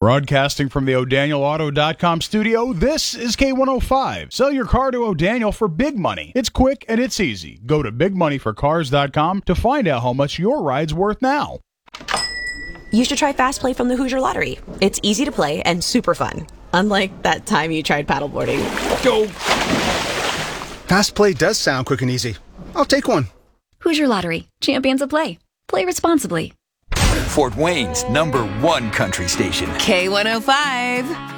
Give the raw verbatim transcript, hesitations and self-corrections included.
Broadcasting from the O'Daniel Auto dot com studio, this is K one oh five. Sell your car to O'Daniel for big money. It's quick and it's easy. Go to big money for cars dot com to find out how much your ride's worth now. You should try Fast Play from the Hoosier Lottery. It's easy to play and super fun. Unlike that time you tried paddleboarding. Go! Fast Play does sound quick and easy. I'll take one. Hoosier Lottery. Champions of play. Play responsibly. Fort Wayne's number one country station. K one oh five.